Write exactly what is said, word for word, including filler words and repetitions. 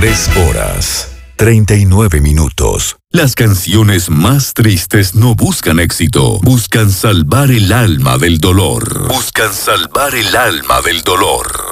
Tres horas, treinta y nueve minutos. Las canciones más tristes no buscan éxito, buscan salvar el alma del dolor. Buscan salvar el alma del dolor.